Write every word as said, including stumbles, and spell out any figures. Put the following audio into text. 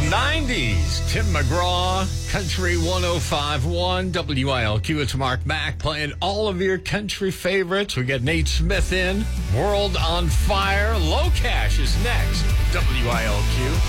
nineties, Tim McGraw, Country one oh five point one, W I L Q. It's Mark Mack playing all of your country favorites. We got Nate Smith in, World on Fire. Low Cash is next, W I L Q.